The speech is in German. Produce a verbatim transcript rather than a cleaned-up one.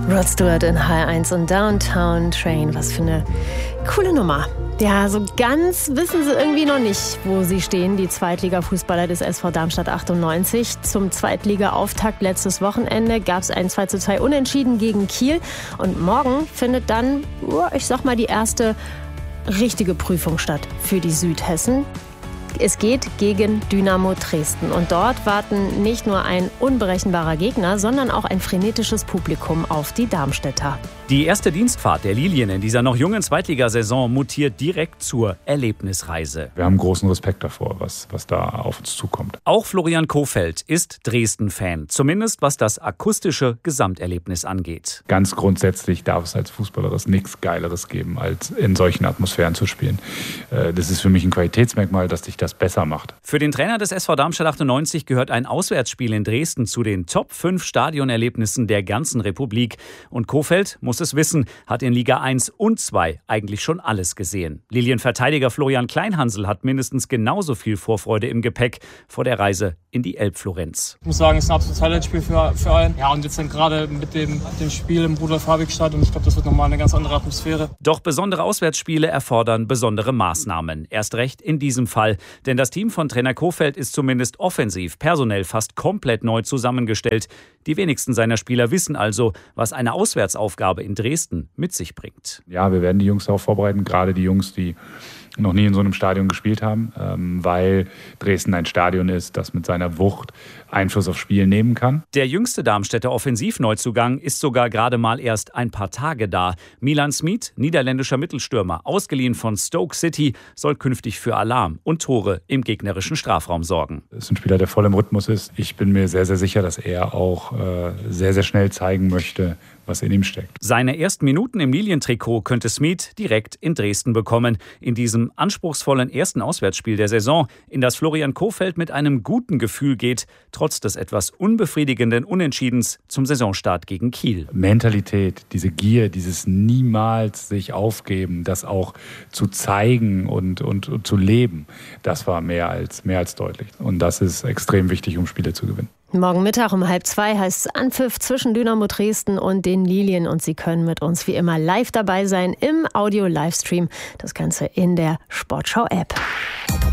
Rod Stewart in H eins und Downtown Train. Was für eine coole Nummer. Ja, so ganz wissen sie irgendwie noch nicht, wo sie stehen, die Zweitliga-Fußballer des S V Darmstadt achtundneunzig. Zum Zweitliga-Auftakt letztes Wochenende gab es ein zwei zu zwei Unentschieden gegen Kiel. Und morgen findet dann, ich sag mal, die erste richtige Prüfung statt für die Südhessen. Es geht gegen Dynamo Dresden und dort warten nicht nur ein unberechenbarer Gegner, sondern auch ein frenetisches Publikum auf die Darmstädter. Die erste Dienstfahrt der Lilien in dieser noch jungen Zweitligasaison mutiert direkt zur Erlebnisreise. Wir haben großen Respekt davor, was, was da auf uns zukommt. Auch Florian Kohfeldt ist Dresden-Fan, zumindest was das akustische Gesamterlebnis angeht. Ganz grundsätzlich darf es als Fußballer nichts Geileres geben, als in solchen Atmosphären zu spielen. Das ist für mich ein Qualitätsmerkmal, das dich das besser macht. Für den Trainer des S V Darmstadt achtundneunzig gehört ein Auswärtsspiel in Dresden zu den Top fünf Stadionerlebnissen der ganzen Republik. Und Kohfeldt muss es wissen, hat in Liga eins und zwei eigentlich schon alles gesehen. Lilienverteidiger Florian Kleinhansel hat mindestens genauso viel Vorfreude im Gepäck vor der Reise in die Elbflorenz. Ich muss sagen, es ist ein absolutes Highlight-Spiel für, für einen. Ja, und jetzt dann gerade mit dem, dem Spiel im Rudolf-Habig-Stadion, ich glaube, das wird nochmal eine ganz andere Atmosphäre. Doch besondere Auswärtsspiele erfordern besondere Maßnahmen. Erst recht in diesem Fall. Denn das Team von Trainer Kohfeldt ist zumindest offensiv, personell fast komplett neu zusammengestellt. Die wenigsten seiner Spieler wissen also, was eine Auswärtsaufgabe in Dresden mit sich bringt. Ja, wir werden die Jungs darauf vorbereiten, gerade die Jungs, die noch nie in so einem Stadion gespielt haben, weil Dresden ein Stadion ist, das mit seiner Wucht Einfluss aufs Spiel nehmen kann. Der jüngste Darmstädter Offensivneuzugang ist sogar gerade mal erst ein paar Tage da. Milan Smit, niederländischer Mittelstürmer, ausgeliehen von Stoke City, soll künftig für Alarm und Tore im gegnerischen Strafraum sorgen. Das ist ein Spieler, der voll im Rhythmus ist. Ich bin mir sehr, sehr sicher, dass er auch äh, sehr, sehr schnell zeigen möchte, was in ihm steckt. Seine ersten Minuten im Lilientrikot könnte Smit direkt in Dresden bekommen. In diesem anspruchsvollen ersten Auswärtsspiel der Saison, in das Florian Kohfeldt mit einem guten Gefühl geht, trotz des etwas unbefriedigenden Unentschiedens zum Saisonstart gegen Kiel. Mentalität, diese Gier, dieses niemals sich aufgeben, das auch zu zeigen und, und, und zu leben, das war mehr als, mehr als deutlich. Und das ist extrem wichtig, um Spiele zu gewinnen. Morgen Mittag um halb zwei heißt es Anpfiff zwischen Dynamo Dresden und den Lilien. Und Sie können mit uns wie immer live dabei sein im Audio-Livestream. Das Ganze in der Sportschau-App.